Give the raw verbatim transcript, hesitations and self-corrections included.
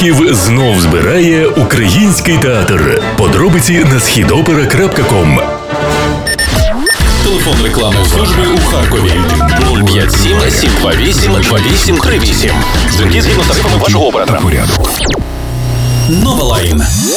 років знов збирає український театр. Подробиці на східопера крапка ком. Телефон рекламної служби у Харкові нуль п'ять сім сім два вісім два вісім три вісім. Дзвінки згідно з тарифами вашого оператора. Новалайн.